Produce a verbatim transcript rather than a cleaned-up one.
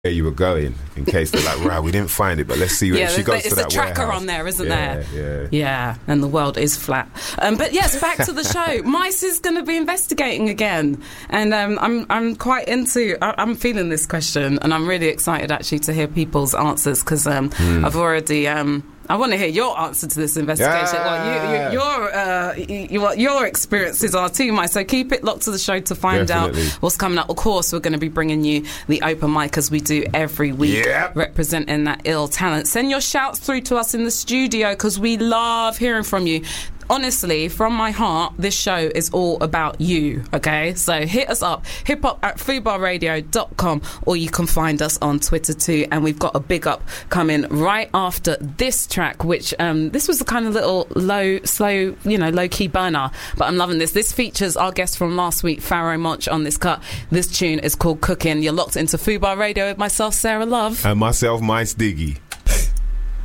where you were going, in case they're like, right, we didn't find it, but let's see where yeah, she goes it's to that a tracker warehouse. on there, isn't yeah, there? Yeah, yeah. And the world is flat. Um, but yes, back to the show. Mice is going to be investigating again, and um, I'm I'm quite into. I, I'm feeling this question, and I'm really excited actually to hear people's answers because um, mm. I've already. Um, I want to hear your answer to this investigation. Yeah. Well, you, you, your, uh, you, what your experiences are too, Mike. So keep it locked to the show to find Definitely. out what's coming up. Of course, we're going to be bringing you the open mic as we do every week, yep. representing that ill talent. Send your shouts through to us in the studio because we love hearing from you. Honestly, from my heart, this show is all about you, okay? So hit us up, hip hop at fubar radio dot com, or you can find us on Twitter too. And we've got a big up coming right after this track, which um, this was a kind of little low, slow, you know, low-key burner. But I'm loving this. This features our guest from last week, Pharaoh Monch, on this cut. This tune is called Cooking. You're locked into Fubar Radio with myself, Sarah Love. And myself, Mice Diggy.